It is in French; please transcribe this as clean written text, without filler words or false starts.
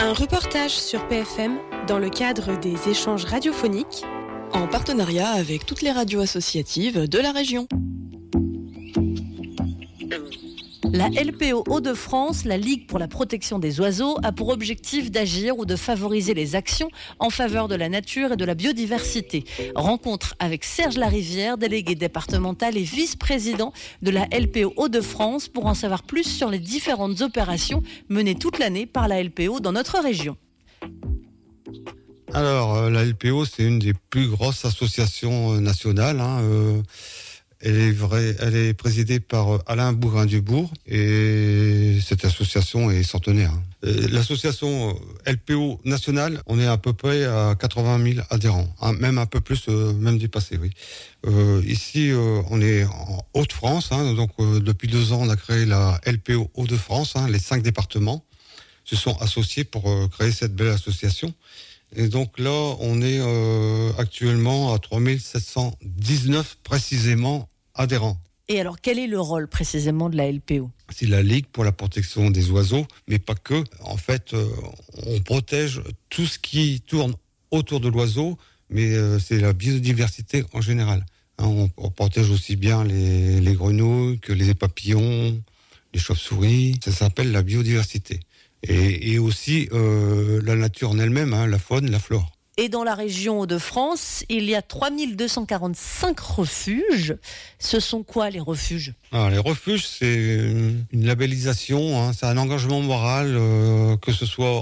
Un reportage sur PFM dans le cadre des échanges radiophoniques en partenariat avec toutes les radios associatives de la région. La LPO Hauts-de-France, la Ligue pour la protection des oiseaux, a pour objectif d'agir ou de favoriser les actions en faveur de la nature et de la biodiversité. Rencontre avec Serge Larivière, délégué départemental et vice-président de la LPO Hauts-de-France, pour en savoir plus sur les différentes opérations menées toute l'année par la LPO dans notre région. Alors, la LPO, c'est une des plus grosses associations nationales. Elle est présidée par Alain Bougrain-Dubourg et cette association est centenaire. L'association LPO nationale, on est à peu près à 80 000 adhérents, même un peu plus, même dépassé, oui. Ici, on est en Hauts-de-France, donc depuis 2 ans, on a créé la LPO Hauts-de-France. Les 5 départements se sont associés pour créer cette belle association. Et donc là, on est actuellement à 3719 précisément adhérents. Et alors, quel est le rôle précisément de la LPO ? C'est la Ligue pour la protection des oiseaux, mais pas que. En fait, on protège tout ce qui tourne autour de l'oiseau, mais c'est la biodiversité en général. On protège aussi bien les grenouilles que les papillons, les chauves-souris. Ça s'appelle la biodiversité. Et aussi la nature en elle-même, la faune, la flore. Et dans la région Hauts-de-France, il y a 3245 refuges. Ce sont quoi les refuges ? Alors, les refuges, c'est une labellisation, c'est un engagement moral, que ce soit